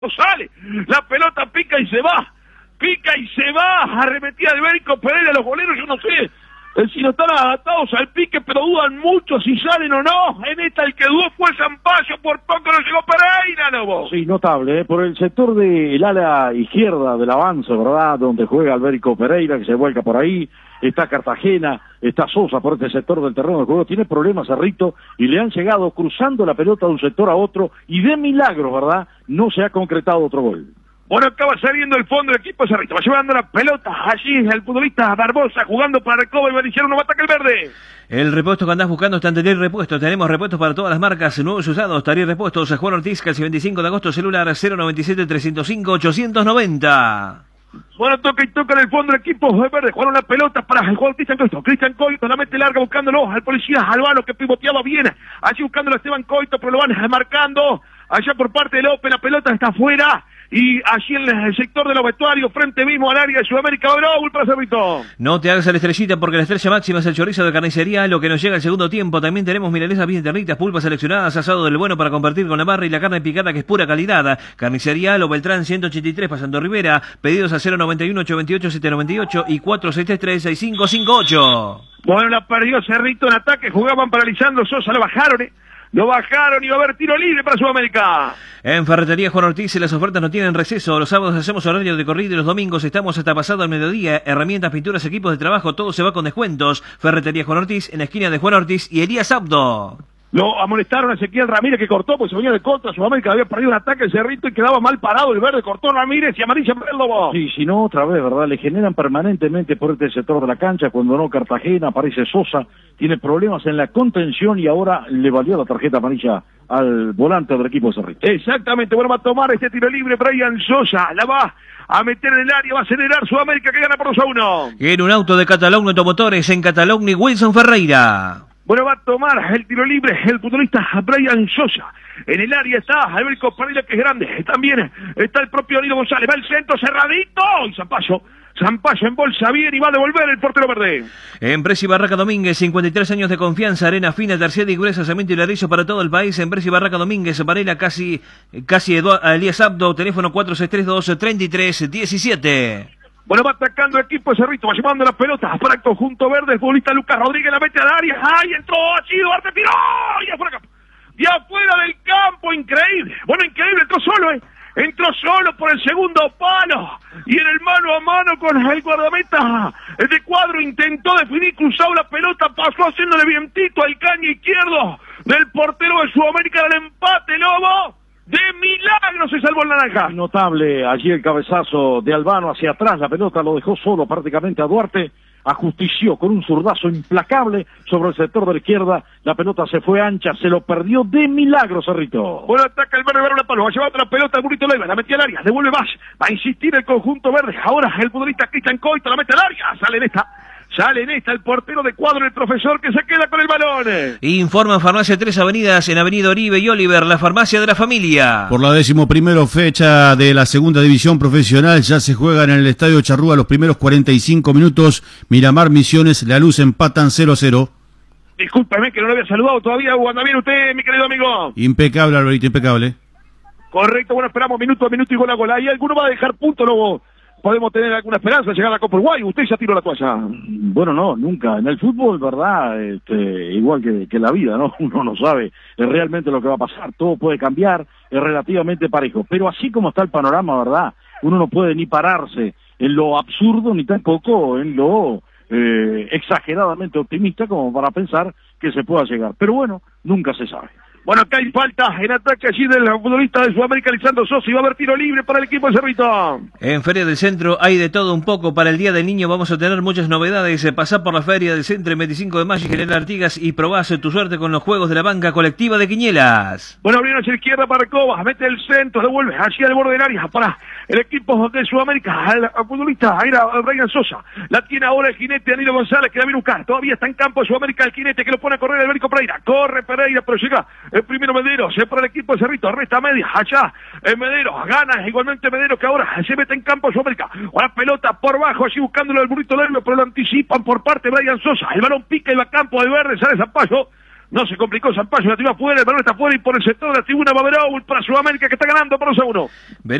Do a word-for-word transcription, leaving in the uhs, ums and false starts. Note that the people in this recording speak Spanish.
sale, la pelota pica y se va, pica y se va, arremetida de Berico Pereira, los goleros yo no sé eh, si no están adaptados al pique, pero dudan mucho si salen o no. En esta el que dudó fue Zampayo, por poco no llegó Pereira, Lobo. Sí, notable, ¿eh? Por el sector del ala izquierda del avance, ¿verdad? Donde juega Albérico Pereira, que se vuelca por ahí, está Cartagena, está Sosa por este sector del terreno de juego, tiene problemas Cerrito, y le han llegado cruzando la pelota de un sector a otro, y de milagro, ¿verdad? No se ha concretado otro gol. Bueno, acaba saliendo el fondo del equipo Cerrito, va llevando la pelota, allí el futbolista Barbosa jugando para Recoba y Vaniciano, no va a atacar el verde. El repuesto que andás buscando está en Taller Repuestos. Tenemos repuestos para todas las marcas, nuevos y usados. Taller Repuestos, Juan Ortiz, casi veinticinco de agosto, celular cero noventa y siete, trescientos cinco, ochocientos noventa. Bueno, toca y toca en el fondo del equipo verde, jugaron la pelota para el jugador Cristian Coito, Cristian Coito la mete larga buscándolo al policía Albano que pivoteaba bien, allí buscándolo a Esteban Coito, pero lo van marcando, allá por parte de López, la pelota está afuera, y allí en el sector de los vestuarios, frente mismo al área de Sudamérica, Bravo, para Cerrito. No te hagas a la estrellita porque la estrella máxima es el chorizo de carnicería, lo que nos llega al segundo tiempo. También tenemos milanesas bien ternitas, pulpas seleccionadas, asado del bueno para compartir con la barra y la carne picada que es pura calidad. Carnicería Lo Beltrán ciento ochenta y tres, pasando Rivera, pedidos a cero noventa y uno, ocho veintiocho, siete noventa y ocho y cuatro seis tres, seis cinco cinco ocho. Bueno, la perdió Cerrito en ataque, jugaban paralizando Sosa, lo bajaron, eh. Lo bajaron y va a haber tiro libre para Sudamérica. En Ferretería Juan Ortiz las ofertas no tienen receso. Los sábados hacemos horario de corrido y los domingos estamos hasta pasado el mediodía. Herramientas, pinturas, equipos de trabajo, todo se va con descuentos. Ferretería Juan Ortiz en la esquina de Juan Ortiz y Elías Abdo. Lo amonestaron a Ezequiel Ramírez que cortó, pues se venía de contra. Sudamérica había perdido un ataque el Cerrito y quedaba mal parado. El verde cortó Ramírez y amarilla para el Lobo. Sí, si no, otra vez, ¿verdad? Le generan permanentemente por este sector de la cancha. Cuando no, Cartagena, aparece Sosa, tiene problemas en la contención y ahora le valió la tarjeta amarilla al volante del equipo de Cerrito. Exactamente, bueno, va a tomar este tiro libre Brian Sosa, la va a meter en el área, va a acelerar Sudamérica que gana por dos a uno. En un auto de Catalogni Automotores, en Catalogni Wilson Ferreira. Bueno, va a tomar el tiro libre el futbolista Brian Sosa. En el área está Albérico Pereira, que es grande. También está el propio Nilo González. Va al centro cerradito. Y Zampayo. Zampayo en bolsa bien y va a devolver el portero verde. Empresa y Barraca Domínguez, cincuenta y tres años de confianza, arena fina, terciaria y gruesa, cemento y ladrillo para todo el país. Empresa y Barraca Domínguez, Varela, casi, casi Eduardo, Elías Abdo, teléfono cuatro seis tres dos, tres tres uno siete. Bueno, va atacando el equipo de Cerrito, va llevando la pelota para el conjunto verde, el futbolista Lucas Rodríguez la mete al área, ¡ay, entró! ¡Así, Duarte tiró! ¡Y afuera campo! ¡Y afuera del campo! ¡Increíble! Bueno, increíble, entró solo, ¿eh? Entró solo por el segundo palo, y en el mano a mano con el guardameta de Cuadro intentó definir, cruzado la pelota, pasó haciéndole vientito al caño izquierdo del portero de Sudamérica del empate, Lobo. De milagro se salvó el naranja. Notable allí el cabezazo de Albano hacia atrás, la pelota lo dejó solo prácticamente a Duarte, ajustició con un zurdazo implacable sobre el sector de la izquierda, la pelota se fue ancha, se lo perdió de milagro Cerrito. Bueno, ataca el verde, Verona Palo, va llevando la pelota al Burrito Leiva, la metió al área, devuelve más, va a insistir el conjunto verde, ahora el futbolista Cristian Coito la mete al área, sale en esta. Sale en esta el portero de Cuadro, el profesor que se queda con el balón. Informa Farmacia Tres Avenidas en Avenida Oribe y Oliver, la farmacia de la familia. Por la décimo primero fecha de la segunda división profesional ya se juega en el Estadio Charrúa los primeros cuarenta y cinco minutos. Miramar Misiones, La Luz empatan cero a cero. Discúlpeme que no lo había saludado todavía. ¿Anda bien usted, mi querido amigo? Impecable, Alberito, impecable. Correcto, bueno, esperamos minuto a minuto y gol a gol. Ahí alguno va a dejar punto, luego podemos tener alguna esperanza de llegar a la Copa Uruguay. Usted ya tiró la toalla. Bueno, no, nunca. En el fútbol, ¿verdad? Este, igual que, que la vida, ¿no? Uno no sabe realmente lo que va a pasar. Todo puede cambiar, es relativamente parejo. Pero así como está el panorama, ¿verdad? Uno no puede ni pararse en lo absurdo, ni tampoco en lo eh, exageradamente optimista como para pensar que se pueda llegar. Pero bueno, nunca se sabe. Bueno, acá hay falta en ataque allí del futbolista de Sudamérica, Lisandro Sosa, y va a haber tiro libre para el equipo de Cerrito. En Feria del Centro hay de todo un poco. Para el Día del Niño vamos a tener muchas novedades. Pasá por la Feria del Centro el veinticinco de mayo y General Artigas y probás tu suerte con los juegos de la banca colectiva de Quinielas. Bueno, abrieron hacia la izquierda para Recoba, mete el centro, devuelve hacia el borde del área para el equipo de Sudamérica, al futbolista era Brian Sosa. La tiene ahora el jinete Danilo González, que la viene a buscar. Todavía está en campo Sudamérica el jinete que lo pone a correr Albérico Pereira. Corre Pereira, pero llega el primero Medeiros, es para el equipo de Cerrito, resta media, allá, en Medeiros, gana igualmente Medeiros que ahora se mete en campo Sudamérica, la pelota por bajo, allí buscándolo el Burrito Leiva, pero lo anticipan por parte de Brian Sosa, el balón pica y va a campo de verde, sale Zampayo, No se complicó Sampaio, la tira afuera, el balón está afuera y por el sector de la tribuna va Verón para Sudamérica que está ganando por dos a uno.